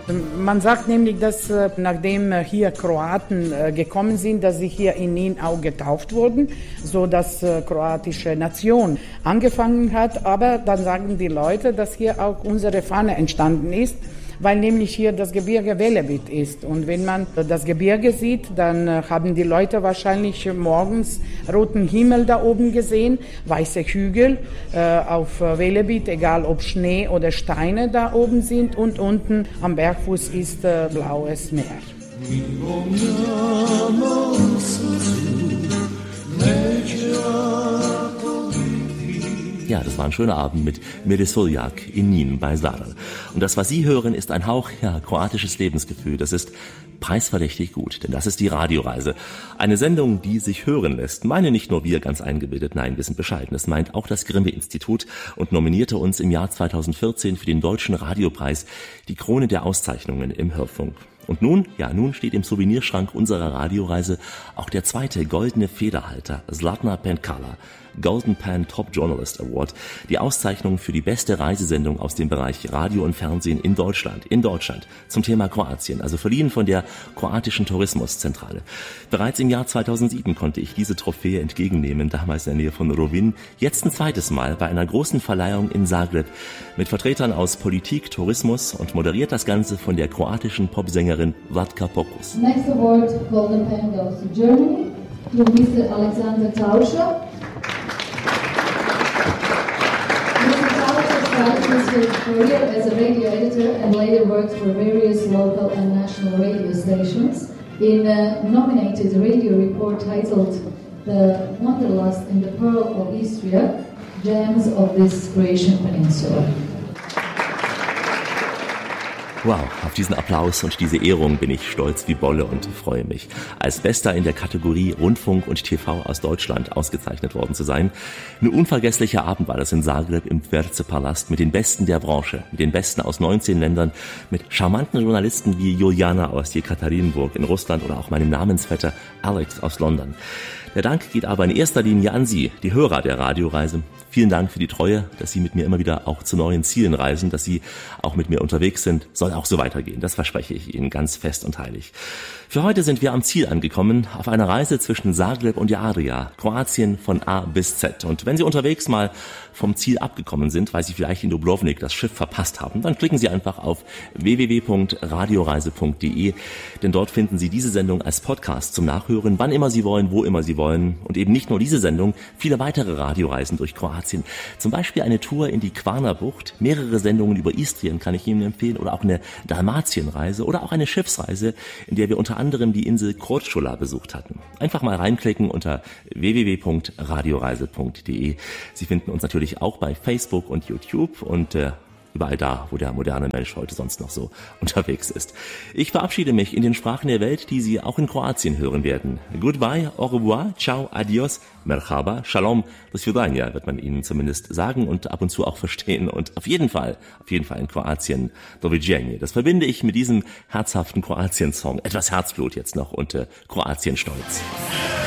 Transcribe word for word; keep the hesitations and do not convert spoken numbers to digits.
Man sagt nämlich, dass äh, nachdem äh, hier Kroaten äh, gekommen sind, dass sie hier in Nin auch getauft wurden, so dass äh, kroatische Nation angefangen hat. Aber dann sagen die Leute, dass hier auch unsere Fahne entstanden ist, weil nämlich hier das Gebirge Velebit ist. Und wenn man das Gebirge sieht, dann äh, haben die Leute wahrscheinlich morgens roten Himmel da oben gesehen, weiße Hügel äh, auf Velebit, egal ob Schnee oder Steine da oben sind. Und unten am Bergfuß ist äh, blaues Meer. Ja, das war ein schöner Abend mit Mire Soljak in Nin bei Zadar. Und das, was Sie hören, ist ein Hauch, ja, kroatisches Lebensgefühl. Das ist preisverdächtig gut, denn das ist die Radioreise. Eine Sendung, die sich hören lässt. Meine nicht nur wir ganz eingebildet, nein, wir sind bescheiden. Es meint auch das Grimme-Institut und nominierte uns im Jahr zweitausendvierzehn für den Deutschen Radiopreis, die Krone der Auszeichnungen im Hörfunk. Und nun, ja, nun steht im Souvenirschrank unserer Radioreise auch der zweite goldene Federhalter, Zlatna Penkala, Golden Pan Top Journalist Award, die Auszeichnung für die beste Reisesendung aus dem Bereich Radio und Fernsehen in Deutschland, in Deutschland, zum Thema Kroatien, also verliehen von der kroatischen Tourismuszentrale. Bereits im Jahr zweitausendsieben konnte ich diese Trophäe entgegennehmen, damals in der Nähe von Rovinj, jetzt ein zweites Mal bei einer großen Verleihung in Zagreb mit Vertretern aus Politik, Tourismus und moderiert das Ganze von der kroatischen Popsängerin Vlatka Pokus. Next award, Golden Pen, goes to Germany, to Mister Alexander Tauscher. His career as a radio editor and later worked for various local and national radio stations in a nominated radio report titled The Wanderlust and the Pearl of Istria, Gems of this Croatian Peninsula. Wow, auf diesen Applaus und diese Ehrung bin ich stolz wie Bolle und freue mich, als Bester in der Kategorie Rundfunk und T V aus Deutschland ausgezeichnet worden zu sein. Ein unvergesslicher Abend war das in Zagreb im Tverze-Palast mit den Besten der Branche, mit den Besten aus neunzehn Ländern, mit charmanten Journalisten wie Juliana aus Jekaterinburg in Russland oder auch meinem Namensvetter Alex aus London. Der Dank geht aber in erster Linie an Sie, die Hörer der Radioreise. Vielen Dank für die Treue, dass Sie mit mir immer wieder auch zu neuen Zielen reisen, dass Sie auch mit mir unterwegs sind. Soll auch so weitergehen, das verspreche ich Ihnen ganz fest und heilig. Für heute sind wir am Ziel angekommen, auf einer Reise zwischen Zagreb und Adria, Kroatien von A bis Z. Und wenn Sie unterwegs mal vom Ziel abgekommen sind, weil Sie vielleicht in Dubrovnik das Schiff verpasst haben, dann klicken Sie einfach auf w w w punkt radioreise punkt d e, denn dort finden Sie diese Sendung als Podcast zum Nachhören, wann immer Sie wollen, wo immer Sie wollen. Und eben nicht nur diese Sendung, viele weitere Radioreisen durch Kroatien. Zum Beispiel eine Tour in die Kvarnerbucht, mehrere Sendungen über Istrien kann ich Ihnen empfehlen oder auch eine Dalmatienreise oder auch eine Schiffsreise, in der wir unter anderem die Insel Korčula besucht hatten. Einfach mal reinklicken unter w w w punkt radioreise punkt d e. Sie finden uns natürlich auch bei Facebook und YouTube und äh, überall da, wo der moderne Mensch heute sonst noch so unterwegs ist. Ich verabschiede mich in den Sprachen der Welt, die Sie auch in Kroatien hören werden. Goodbye, au revoir, ciao, adios, merhaba, shalom, do svidania wird man Ihnen zumindest sagen und ab und zu auch verstehen. Und auf jeden Fall, auf jeden Fall in Kroatien, doviđenje. Das verbinde ich mit diesem herzhaften Kroatien-Song. Etwas Herzblut jetzt noch und äh, Kroatien-Stolz.